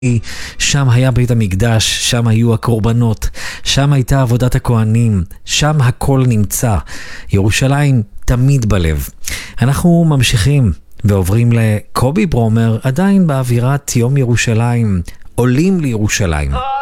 שם היה בית המקדש, שם היו הקורבנות, שם הייתה עבודת הכהנים, שם הכל נמצא. ירושלים תמיד בלב. אנחנו ממשיכים ועוברים לקובי ברומר, עדיין באווירת יום ירושלים, עולים לירושלים.